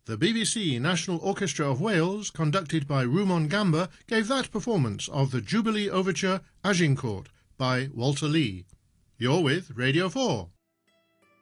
The BBC National Orchestra of Wales, conducted by Rumon Gamba, gave that performance of the Jubilee Overture Agincourt by Walter Lee. You're with Radio 4.